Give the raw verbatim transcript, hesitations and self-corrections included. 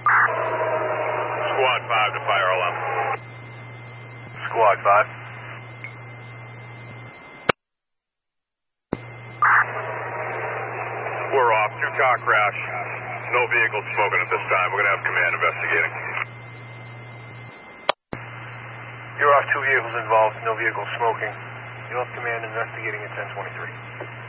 Squad five to fire alarm. Squad five. We're off. Two-car crash. No vehicle smoking at this time. We're going to have command investigating. You're off, two vehicles involved, no vehicle smoking. You'll have command investigating at ten twenty-three.